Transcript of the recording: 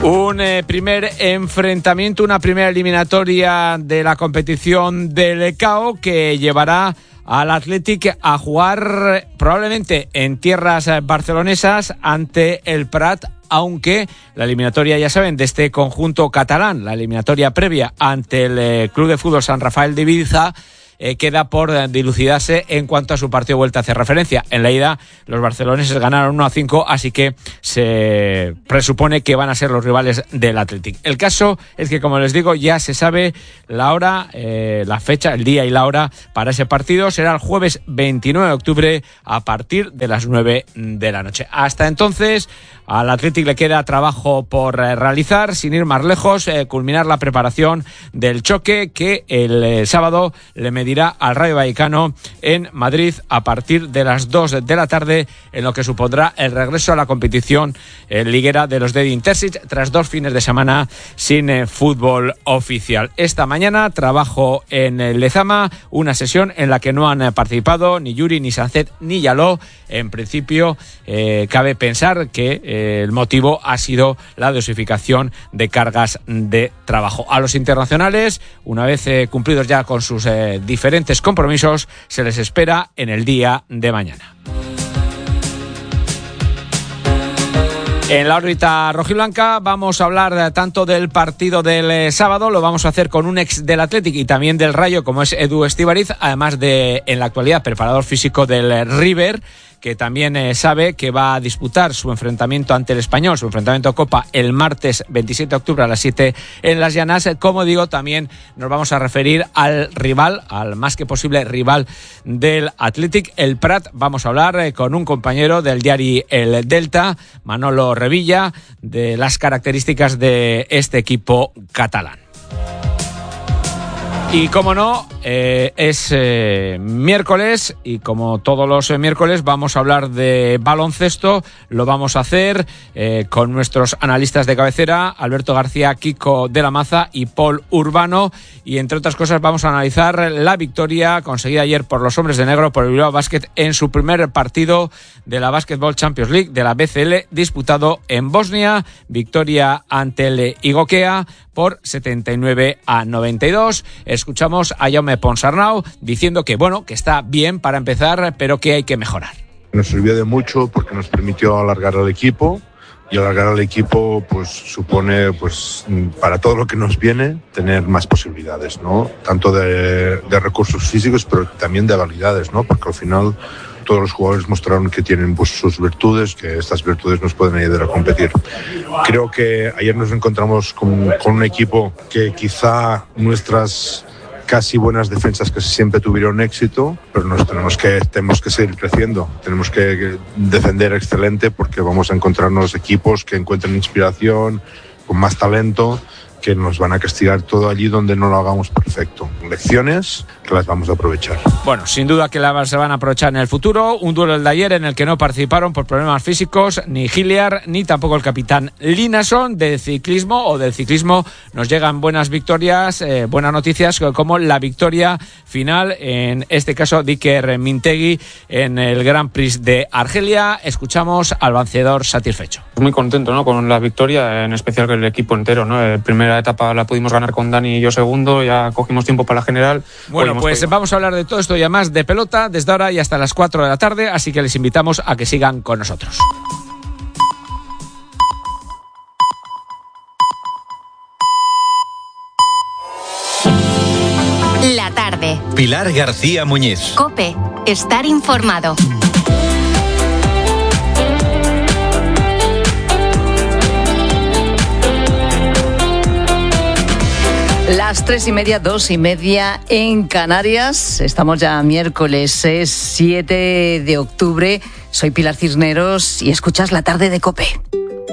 Un primer enfrentamiento, una primera eliminatoria de la competición del CAO que llevará al Athletic a jugar probablemente en tierras barcelonesas ante el Prat, aunque la eliminatoria, ya saben, de este conjunto catalán, la eliminatoria previa ante el Club de Fútbol San Rafael de Ibiza, queda por dilucidarse en cuanto a su partido de vuelta. Hace referencia, en la ida los barceloneses ganaron 1-5, así que se presupone que van a ser los rivales del Athletic. El caso es que, como les digo, ya se sabe la hora, la fecha, el día y la hora para ese partido. Será el jueves 29 de octubre a partir de las 9 de la noche. Hasta entonces, al Athletic le queda trabajo por realizar, sin ir más lejos, culminar la preparación del choque que el sábado le medirá al Rayo Vallecano en Madrid a partir de las 2 de la tarde, en lo que supondrá el regreso a la competición liguera de los de Edin Terzic tras 2 fines de semana sin fútbol oficial. Esta mañana trabajo en Lezama, una sesión en la que no han participado ni Yuri, ni Sancet, ni Yaló. En principio, cabe pensar que el motivo ha sido la dosificación de cargas de trabajo. A los internacionales, una vez cumplidos ya con sus diferentes compromisos, se les espera en el día de mañana. En la órbita rojiblanca vamos a hablar tanto del partido del sábado, lo vamos a hacer con un ex del Athletic y también del Rayo, como es Edu Estíbariz, además de, en la actualidad, preparador físico del River, que también sabe que va a disputar su enfrentamiento ante el Español, su enfrentamiento a Copa, el martes 27 de octubre a las 7 en Las Llanas. Como digo, también nos vamos a referir al rival, al más que posible rival del Athletic, el Prat. Vamos a hablar con un compañero del diario El Delta, Manolo Revilla, de las características de este equipo catalán. Y como no, es miércoles y como todos los miércoles vamos a hablar de baloncesto. Lo vamos a hacer con nuestros analistas de cabecera, Alberto García, Kiko de la Maza y Paul Urbano. Y entre otras cosas vamos a analizar la victoria conseguida ayer por los hombres de negro, por el Bilbao Basket, en su primer partido de la Basketball Champions League de la BCL disputado en Bosnia. Victoria ante el Igokea por 79-92. Escuchamos a Jaume Ponsarnau diciendo que bueno, que está bien para empezar, pero que hay que mejorar. Nos sirvió de mucho porque nos permitió alargar al equipo, y alargar al equipo pues supone, pues para todo lo que nos viene, tener más posibilidades, ¿no? Tanto de recursos físicos, pero también de habilidades, ¿no? Porque al final todos los jugadores mostraron que tienen pues sus virtudes, que estas virtudes nos pueden ayudar a competir. Creo que ayer nos encontramos con un equipo que quizá nuestras casi buenas defensas que siempre tuvieron éxito, pero tenemos que seguir creciendo, tenemos que defender excelente, porque vamos a encontrarnos equipos que encuentren inspiración, con más talento, que nos van a castigar todo allí donde no lo hagamos perfecto. Lecciones que las vamos a aprovechar. Bueno, sin duda que las se van a aprovechar en el futuro. Un duelo el de ayer en el que no participaron por problemas físicos ni Hilliard ni tampoco el capitán Linason. Del ciclismo nos llegan buenas victorias, buenas noticias, como la victoria final, en este caso de Iker Mintegui en el Grand Prix de Argelia. Escuchamos al vencedor satisfecho. Muy contento, ¿no?, con la victoria, en especial con el equipo entero, ¿no? Primera etapa la pudimos ganar con Dani y yo segundo, ya cogimos tiempo para la general. Bueno, pues vamos a hablar de todo esto y además de pelota desde ahora y hasta las 4 de la tarde, así que les invitamos a que sigan con nosotros. La tarde. Pilar García Muñiz. COPE. Estar informado. Las 3:30, 2:30 en Canarias. Estamos ya miércoles, es 7 de octubre. Soy Pilar Cisneros y escuchas La Tarde de COPE.